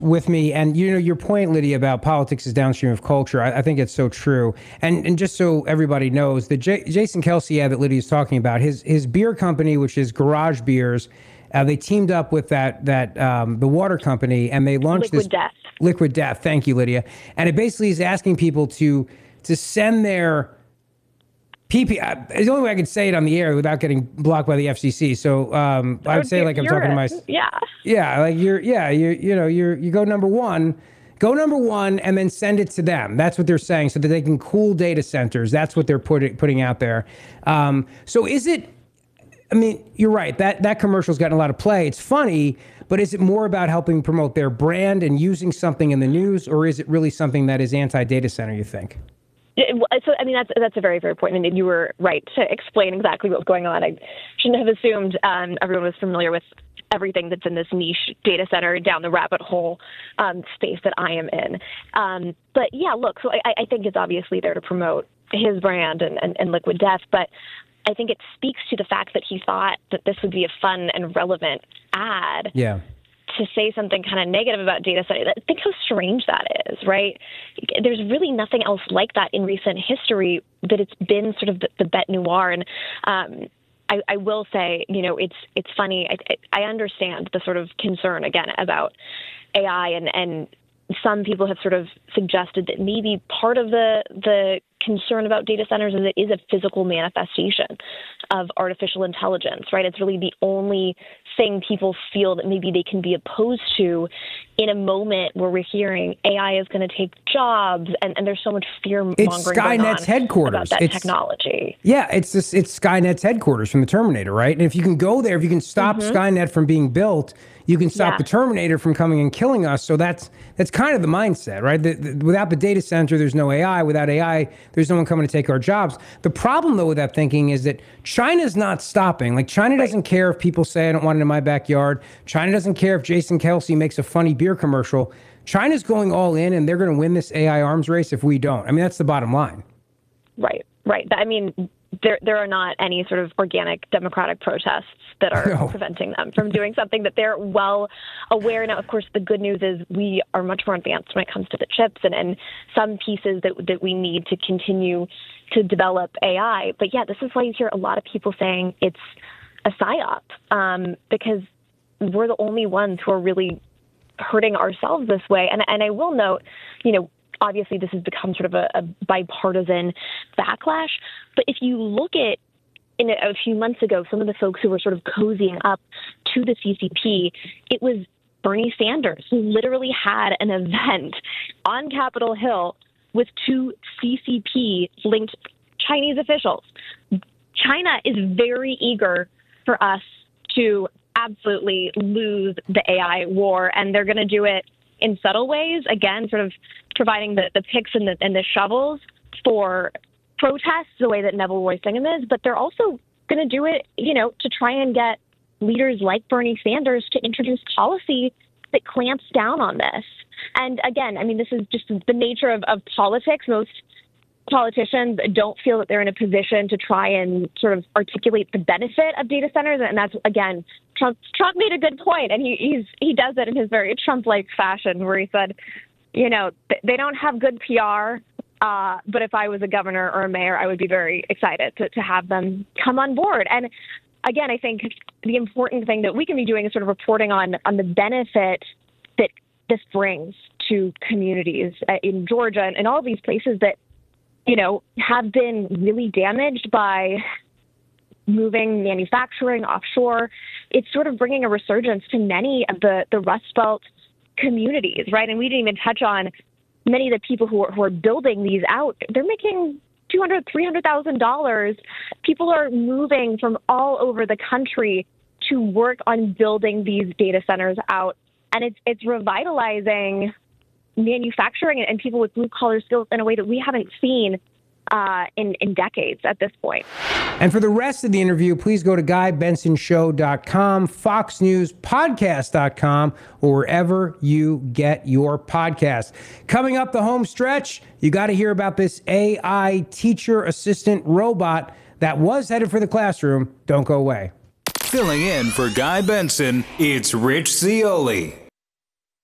with me. And your point, Lydia, about politics is downstream of culture. I think it's so true. And just so everybody knows, the Jason Kelce ad that Lydia is talking about, his beer company, which is Garage Beers, they teamed up with the water company, and they launched Liquid Death. Liquid Death. Thank you, Lydia. And it basically is asking people to send their PP. It's the only way I can say it on the air without getting blocked by the FCC. So I would say, like, I'm talking to my like you go number one. Go number one and then send it to them. That's what they're saying, so that they can cool data centers. That's what they're putting out there. So is it? I mean, you're right. That commercial's gotten a lot of play. It's funny, but is it more about helping promote their brand and using something in the news, or is it really something that is anti-data center, you think? So, I mean, that's a very fair point, and you were right to explain exactly what was going on. I shouldn't have assumed everyone was familiar with everything that's in this niche data center down the rabbit hole space that I am in. But yeah, look, so I think it's obviously there to promote his brand and Liquid Death, but I think it speaks to the fact that he thought that this would be a fun and relevant ad. Yeah. To say something kind of negative about data center. Think how strange that is, right? There's really nothing else like that in recent history, that it's been sort of the bête noire. And I will say, it's funny. I understand the sort of concern, again, about AI, and some people have sort of suggested that maybe part of the concern about data centers is it is a physical manifestation of artificial intelligence, right? It's really the only thing people feel that maybe they can be opposed to in a moment where we're hearing AI is going to take jobs, and there's so much fear mongering going on. It's Skynet's headquarters. About that technology. Yeah, it's Skynet's headquarters from the Terminator, right? And if you can go there, if you can stop Skynet from being built, you can stop the Terminator from coming and killing us. So that's kind of the mindset, right? Without the data center, there's no AI. Without AI, there's no one coming to take our jobs. The problem, though, with that thinking is that China's not stopping. Like, China doesn't care if people say, I don't want it in my backyard. China doesn't care if Jason Kelce makes a funny beer commercial. China's going all in, and they're going to win this AI arms race if we don't. I mean, that's the bottom line. Right. I mean, there are not any sort of organic democratic protests that are preventing them from doing something that they're well aware. Now, of course, the good news is we are much more advanced when it comes to the chips and some pieces that we need to continue to develop AI. But yeah, this is why you hear a lot of people saying it's a psyop, because we're the only ones who are really hurting ourselves this way. And I will note, obviously this has become sort of a bipartisan backlash. But if you look at, a few months ago, some of the folks who were sort of cozying up to the CCP, it was Bernie Sanders, who literally had an event on Capitol Hill with two CCP-linked Chinese officials. China is very eager for us to absolutely lose the AI war, and they're going to do it in subtle ways, again, sort of providing the picks and the shovels for protests, the way that Neville Roy Singham is, but they're also going to do it, to try and get leaders like Bernie Sanders to introduce policy that clamps down on this. And again, I mean, this is just the nature of politics. Most politicians don't feel that they're in a position to try and sort of articulate the benefit of data centers. And that's, again, Trump made a good point, and he does it in his very Trump-like fashion, where he said, they don't have good PR, but if I was a governor or a mayor, I would be very excited to have them come on board. And again, I think the important thing that we can be doing is sort of reporting on the benefit that this brings to communities in Georgia and all of these places that, have been really damaged by moving manufacturing offshore. It's sort of bringing a resurgence to many of the Rust Belt communities, right? And we didn't even touch on many of the people who are building these out. They're making $200,000, $300,000. People are moving from all over the country to work on building these data centers out. And it's revitalizing manufacturing and people with blue-collar skills in a way that we haven't seen in decades at this point. And for the rest of the interview, please go to GuyBensonShow.com, FoxNewsPodcast.com, or wherever you get your podcasts. Coming up the home stretch, you got to hear about this AI teacher assistant robot that was headed for the classroom. Don't go away. Filling in for Guy Benson, it's Rich Zeoli.